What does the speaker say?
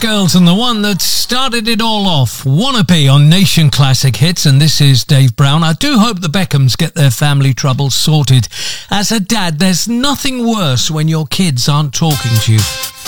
Girls and the one that started it all off, Wannabe on Nation Classic Hits, and this is Dave Brown. I do hope the Beckhams get their family troubles sorted. As a dad, there's nothing worse when your kids aren't talking to you.